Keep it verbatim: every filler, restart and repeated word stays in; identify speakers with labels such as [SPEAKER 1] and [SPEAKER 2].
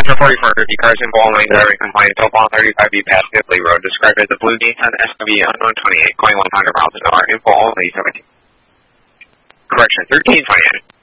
[SPEAKER 1] Metro forty-four fifty, cars in Ball Lane, driving compliant, Ball thirty-five B past Dipley Road, described as a blue Nissan S U V unknown twenty-eight, going one hundred miles an hour, info only seventeen. Correction, thirteen twenty-eight.